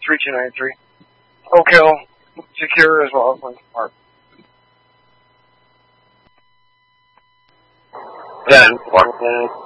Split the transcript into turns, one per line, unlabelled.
3293. Oak Hill, secure as well as Lincoln Park.
10-1.